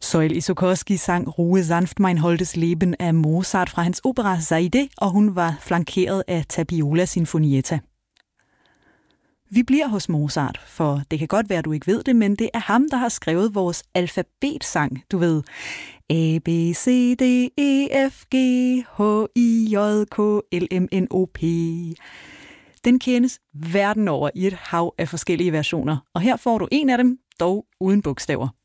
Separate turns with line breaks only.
Soil Isokoski sang Ruhe sanft mein holdes Leben af Mozart fra hans opera Zaide, og hun var flankeret af Tapiola Sinfonietta. Vi bliver hos Mozart, for det kan godt være, du ikke ved det, men det er ham, der har skrevet vores alfabetsang, du ved. A, B, C, D, E, F, G, H, I, J, K, L, M, N, O, P. Den kendes verden over i et hav af forskellige versioner, og her får du en af dem, dog uden bogstaver.